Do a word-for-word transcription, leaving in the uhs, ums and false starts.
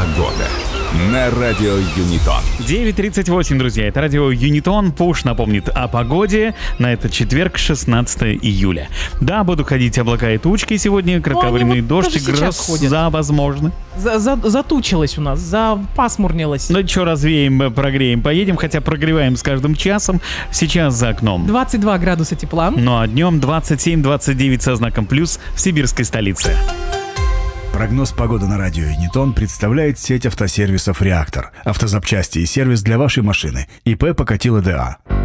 Погода на радио Юнитон. девять тридцать восемь, друзья. Это радио Юнитон. Пуш напомнит о погоде на этот четверг, шестнадцатое июля. Да, будут ходить облака и тучки сегодня, кратковременный вот дождь и гроза, возможно. За, за, затучилось у нас, запасмурнилось. Ну что, развеем, прогреем, поедем, хотя прогреваем с каждым часом. Сейчас за окном двадцать два градуса тепла. Ну а днем двадцать семь двадцать девять со знаком плюс в сибирской столице. Прогноз погоды на радио Юнитон представляет сеть автосервисов «Реактор». Автозапчасти и сервис для вашей машины. ИП Покатило ДА.